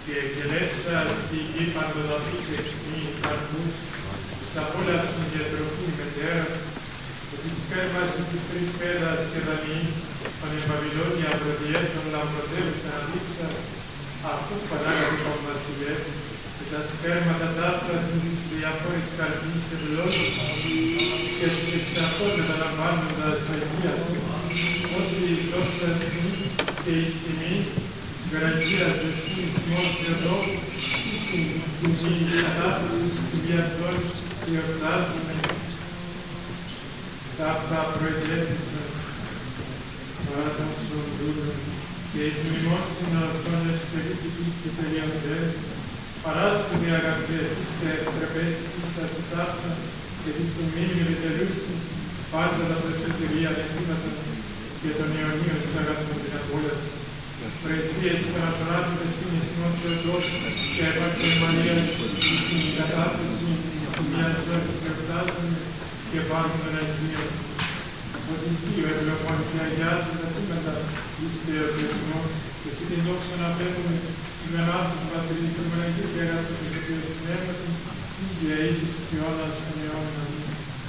και κελέτσα τη γη παντοδαφούς εξοιμήν καρπούς, της απόλαυσιν διατροφή μετέρα, και της πέρβασιν της τρεις πέδας και δανειήν, των Βαβυλώνια προδιέτων λαμπροτέρους αναδείξα, αυτούς Πανάγατη των Βασιλεύ, και τα σπέρματα τάφρασιν της διαφόρης καρπής ευλόγησαν, και τους εξαυτών μεταλαμβάνοντας αγίας, ότι η δόξα στιγμή και η τιμή της γραφείας δεσμής μόνος Θεοδόρου, στην τιμή κατάφραση της Κυρίας Δόρης, εορτάζουμε. Τα αυτά προετέθησαν παρά των σωρδούλων, και εις μνημόσιν αυτών ευσεβήτη πίστη περιαντέρ, παράσκονται αγαπητέ, είστε ευτρεπέσεις της ασυτάφτα, και της τιμήνη επιτελούσιν, πάντα τα προσωτηρία νεκρήματα, και των αιωνίων της αγάπης την απόλαυση. Πρεσβείες παραπράττοντες την Ισνό Θεοδόρου, και επαγγελμανία στην κατάθεση μιας ζώνης εορτάζουμε, και πάρουν τον Αγίον. Ότι εσύ ο ευλογών και αγιάζει τα σήμερα εις θεοδεσμό, και εσύ την δόξα να πέτουμε σήμερα τους πατρινικούς Αγίου και αγάπη του Θεού Πνεύματι, ίδια ίσως τους αιώνας των αιώνων.